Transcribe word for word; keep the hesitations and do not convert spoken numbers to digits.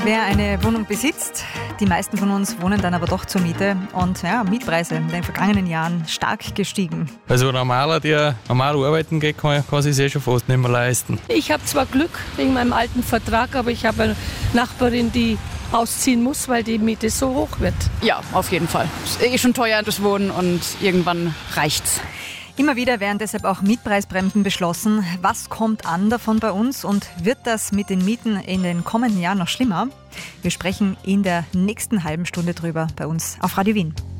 Wer eine Wohnung besitzt, die meisten von uns wohnen dann aber doch zur Miete und ja, Mietpreise in den vergangenen Jahren stark gestiegen. Also ein Normaler, der normal arbeiten geht, kann, kann sich das schon fast nicht mehr leisten. Ich habe zwar Glück wegen meinem alten Vertrag, aber ich habe eine Nachbarin, die ausziehen muss, weil die Miete so hoch wird. Ja, auf jeden Fall. Es ist eh schon teuer das Wohnen und irgendwann reicht's. Immer wieder werden deshalb auch Mietpreisbremsen beschlossen. Was kommt an davon bei uns und wird das mit den Mieten in den kommenden Jahren noch schlimmer? Wir sprechen in der nächsten halben Stunde drüber bei uns auf Radio Wien.